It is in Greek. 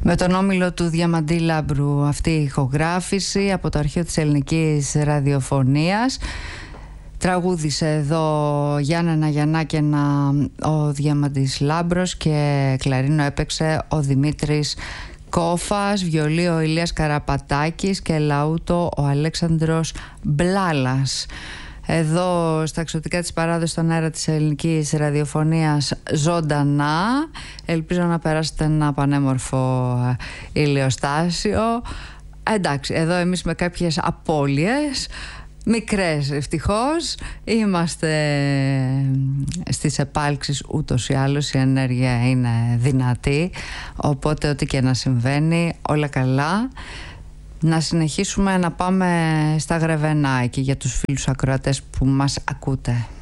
Με τον όμιλο του Διαμαντή Λάμπρου, αυτή η ηχογράφηση από το αρχείο της ελληνικής ραδιοφωνίας. Τραγούδισε εδώ Γιάννενα Γιαννάκενα ο Διαμαντής Λάμπρος και κλαρίνο έπαιξε ο Δημήτρης Κόφας, βιολί ο Ηλίας Καραπατάκης και λαούτο ο Αλέξανδρος Μπλάλας. Εδώ στα εξωτικά της παράδοσης στον αέρα της ελληνικής ραδιοφωνίας ζωντανά. Ελπίζω να περάσετε ένα πανέμορφο ηλιοστάσιο. Εντάξει, εδώ εμείς με κάποιες απώλειες, μικρές ευτυχώς, είμαστε στις επάλξεις ούτως ή άλλως, η ενέργεια είναι δυνατή, οπότε ό,τι και να συμβαίνει όλα καλά. Να συνεχίσουμε να πάμε στα Γρεβενά εκεί για τους φίλους ακροατές που μας ακούτε.